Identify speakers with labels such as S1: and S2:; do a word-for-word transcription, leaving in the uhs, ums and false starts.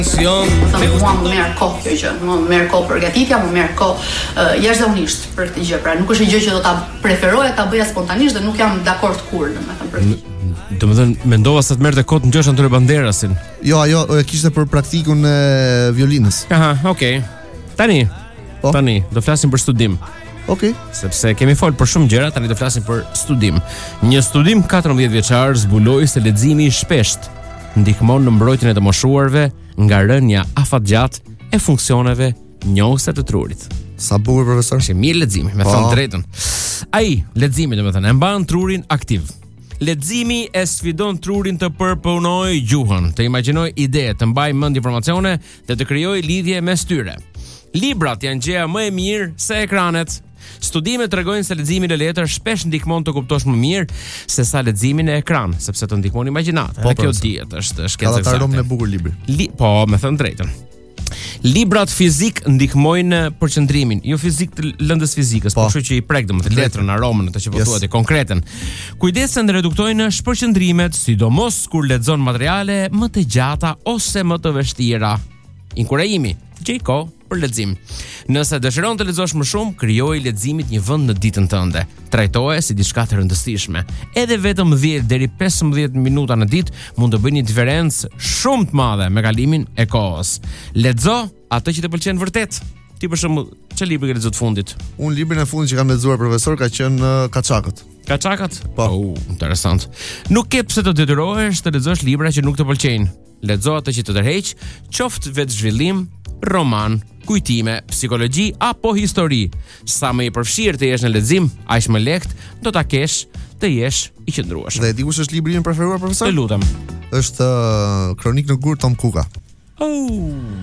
S1: Thëmë mua më merr kohë kjo gjë, më merr kohë përgatitja, më merr kohë uh, jashtëzakonisht për këtë gjë. Pra nuk është një gjë që do ta preferoja ta bëja spontanisht dhe nuk jam dakord kur, domethënë për këtë.
S2: Domethënë mendova se të merrte kohë të ngjosh Antonio Banderasin.
S3: Jo, ajo e kishte për praktikun e violinës.
S2: Aha, okay. Tani.
S3: Po?
S2: Tani do flasim për studim.
S3: Okej.
S2: Sepse kemi fol për shumë gjëra, tani do flasim për studim. Një studim katërmbëdhjetë vjeçar zbuloi se leximi i shpeshtë ndihmon në mbrojtjen e të moshuarve nga rënja afatgjatë e funksioneve njohëse të trurit.
S3: Sa bukur profesor.
S2: Është mirë leximi, me thënë drejtën. Ai, leximi domethënë e mban trurin aktiv. Leximi e sfidon trurin të përpunojë gjuhën, të imagjinojë ide, të mbajë mend informacione dhe të krijojë lidhje mes tyre. Librat janë gjëja më e mirë se ekranet. Studimet tregojnë se leximi në letër shpesh ndihmon të kuptosh më mirë se sa leximi në ekran, sepse të ndihmon imagjinatë. Dhe kjo dihet, është shkencë
S3: eksakte. Ka ta romë bukur libri.
S2: Li, po, me thënë drejtën. Librat fizik ndihmojnë përqendrimin, jo fizik të lëndës fizikës, por kështu që i prek domethënë letrën, aromën, ato që po thuat, konkreten. Kujdesen dhe reduktojnë shpërqendrimet, sidomos kur lexon materiale më të gjata ose më të vështira. Inkurajimi, gjejko për lexim. Nëse dëshiron të lexosh më shumë, krijoji leximit një vend në ditën tënde. Trajtoje si diçka të rëndësishme. Edhe vetëm dhjetë deri pesëmbëdhjetë minuta në ditë mund të bëjnë një diferencë shumë të madhe me kalimin e kohës. Lexo atë që të pëlqen vërtet. Ti për shembull, çfarë libri ke lexuar të fundit?
S3: Unë librin e fundit që kam lexuar profesor ka qenë uh, Kaçakët.
S2: Kaçakët?
S3: Po,
S2: oh, interesant. Nuk ke pse të detyrohesh të lexosh libra që nuk të pëlqejnë. Lexo atë që të tërheq, qoftë vetë zhvillim, roman, kujtime, psikologji apo histori. Sa më i përfshirë të jesh në lexim, aq më lehtë do ta kesh të jesh i qëndrueshëm.
S3: Dhe e di kush është libri im preferuar profesor?
S2: Të lutem.
S3: Është uh, Kronik në gur Tom Cooka.
S2: Oh.